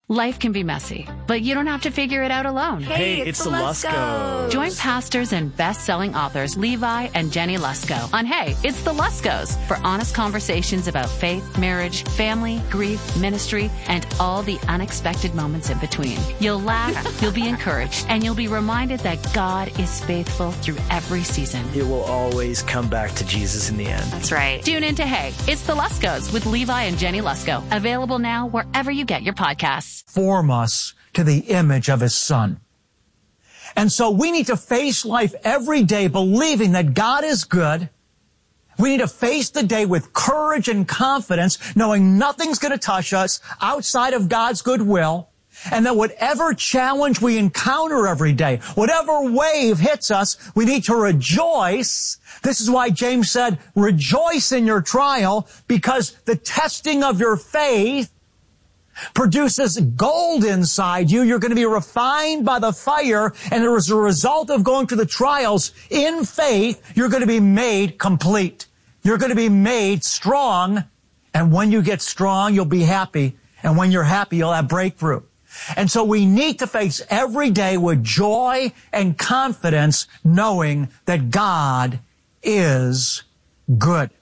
Life can be messy, but you don't have to figure it out alone. Hey, it's the Luskos. Join pastors and best-selling authors Levi and Jenny Lusko on Hey, It's the Luskos for honest conversations about faith, marriage, family, grief, ministry, and all the unexpected moments in between. You'll laugh, you'll be encouraged, and you'll be reminded that God is faithful through every season. It will always come back to Jesus in the end. That's right. Tune in to Hey, It's the Luskos with Levi and Jenny Lusko. Available now wherever you get your podcasts. Form us to the image of His Son. And so we need to face life every day believing that God is good. We need to face the day with courage and confidence, knowing nothing's going to touch us outside of God's goodwill, and that whatever challenge we encounter every day, whatever wave hits us, we need to rejoice. This is why James said, rejoice in your trial, because the testing of your faith produces gold inside you. You're going to be refined by the fire, and as a result of going through the trials in faith, you're going to be made complete. You're going to be made strong, and when you get strong, you'll be happy, and when you're happy, you'll have breakthrough. And so we need to face every day with joy and confidence, knowing that God is good.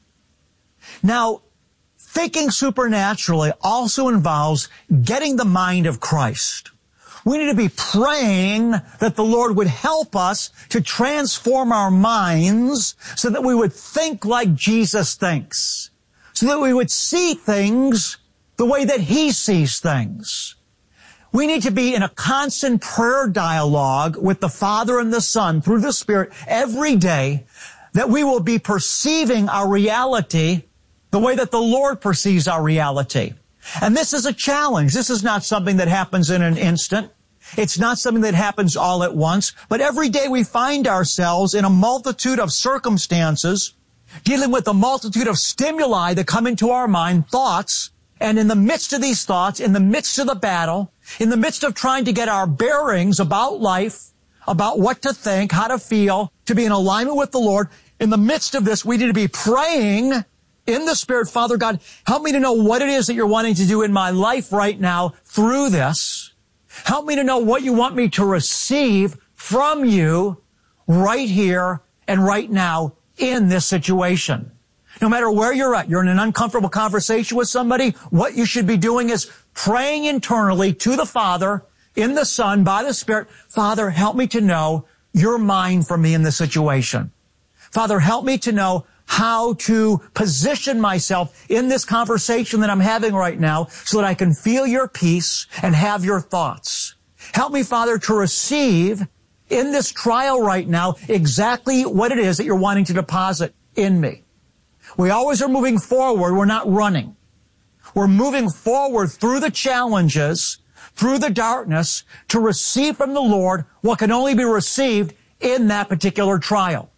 Now, thinking supernaturally also involves getting the mind of Christ. We need to be praying that the Lord would help us to transform our minds so that we would think like Jesus thinks, so that we would see things the way that He sees things. We need to be in a constant prayer dialogue with the Father and the Son through the Spirit every day, that we will be perceiving our reality the way that the Lord perceives our reality. And this is a challenge. This is not something that happens in an instant. It's not something that happens all at once. But every day we find ourselves in a multitude of circumstances, dealing with a multitude of stimuli that come into our mind, thoughts. And in the midst of these thoughts, in the midst of the battle, in the midst of trying to get our bearings about life, about what to think, how to feel, to be in alignment with the Lord, in the midst of this, we need to be praying in the Spirit, Father God, help me to know what it is that you're wanting to do in my life right now through this. Help me to know what you want me to receive from you right here and right now in this situation. No matter where you're at, you're in an uncomfortable conversation with somebody, what you should be doing is praying internally to the Father, in the Son, by the Spirit, Father, help me to know your mind for me in this situation. Father, help me to know how to position myself in this conversation that I'm having right now so that I can feel your peace and have your thoughts. Help me, Father, to receive in this trial right now exactly what it is that you're wanting to deposit in me. We always are moving forward. We're not running. We're moving forward through the challenges, through the darkness, to receive from the Lord what can only be received in that particular trial.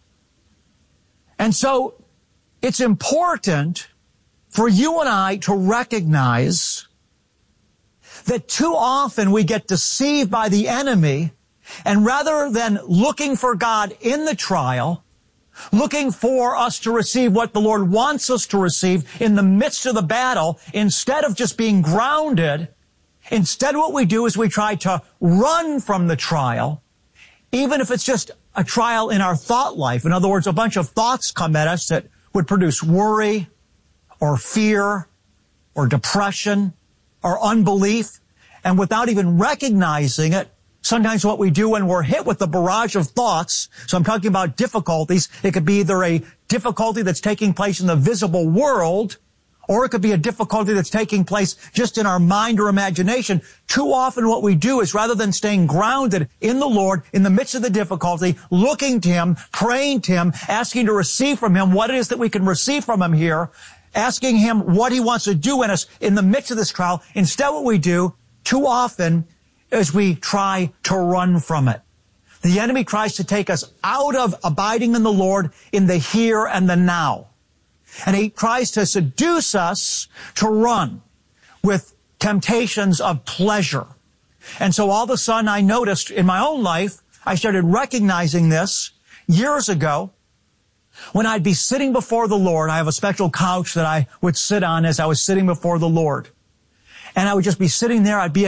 And so it's important for you and I to recognize that too often we get deceived by the enemy, and rather than looking for God in the trial, looking for us to receive what the Lord wants us to receive in the midst of the battle, instead of just being grounded, instead what we do is we try to run from the trial, even if it's just a trial in our thought life. In other words, a bunch of thoughts come at us that would produce worry or fear or depression or unbelief. And without even recognizing it, sometimes what we do when we're hit with the barrage of thoughts, so I'm talking about difficulties, it could be either a difficulty that's taking place in the visible world, or it could be a difficulty that's taking place just in our mind or imagination. Too often what we do is, rather than staying grounded in the Lord in the midst of the difficulty, looking to Him, praying to Him, asking to receive from Him what it is that we can receive from Him here, asking Him what He wants to do in us in the midst of this trial, instead what we do too often is we try to run from it. The enemy tries to take us out of abiding in the Lord in the here and the now. And he tries to seduce us to run with temptations of pleasure. And so all of a sudden I noticed in my own life, I started recognizing this years ago when I'd be sitting before the Lord. I have a special couch that I would sit on as I was sitting before the Lord. And I would just be sitting there. I'd be